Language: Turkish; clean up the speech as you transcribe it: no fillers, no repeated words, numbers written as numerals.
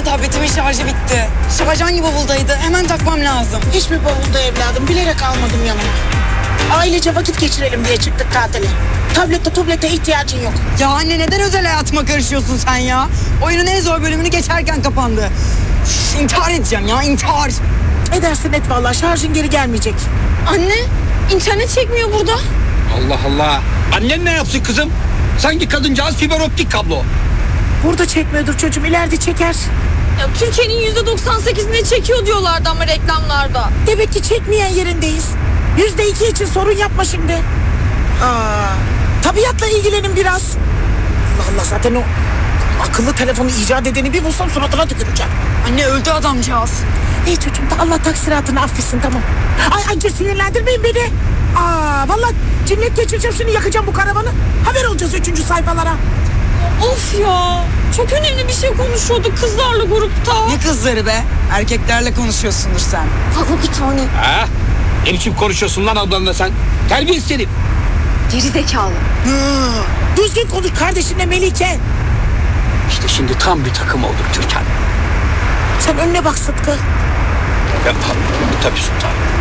tabletimin şarjı bitti. Şarj hangi bavuldaydı? Hemen takmam lazım. Hiçbir bavulda evladım. Bilerek almadım yanıma. Ailece vakit geçirelim diye çıktık tatile. Tablete ihtiyacın yok. Ya anne neden özel hayatıma karışıyorsun sen ya? Oyunun en zor bölümünü geçerken kapandı. Üf, intihar edeceğim ya, intihar. Edersin et vallahi, şarjın geri gelmeyecek. Anne, internet çekmiyor burada. Allah Allah. Annen ne yapsın kızım? Sanki kadıncağız fiber optik kablo. Burada çekmiyordur çocuğum, ileride çeker. Ya, Türkiye'nin %98'inde çekiyor diyorlardı ama reklamlarda. Demek ki çekmeyen yerindeyiz. %2 için sorun yapma şimdi. Tabiatla ilgilenin biraz. Allah Allah, zaten o akıllı telefonu icat edeni bir bulsam suratına tüküreceğim. Anne öldü adamcağız. İyi çocuğum da Allah taksiratını affetsin, tamam. Ay anca sinirlendirmeyin beni. Vallahi cinnet geçireceğim şimdi, yakacağım bu karavanı. Haber olacağız 3. sayfalara. Of ya, çok önemli bir şey konuşuyorduk kızlarla grupta. Ne kızları be? Erkeklerle konuşuyorsundur sen. Baba bir tane. Ha? Ne biçim konuşuyorsun lan ablanla sen? Terbiyesiz herif. Geri zekalı. Düzgün konuş kardeşinle Melike. İşte şimdi tam bir takım olduk Türkan. Sen önüne bak Sıtkı. Tabii sultanım.